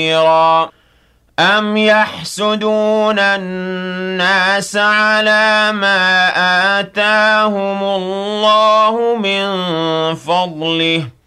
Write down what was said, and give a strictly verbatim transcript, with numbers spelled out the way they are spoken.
أَمْ يَحْسُدُونَ النَّاسَ عَلَىٰ مَا آتَاهُمُ اللَّهُ مِن فَضْلِهِ ۖ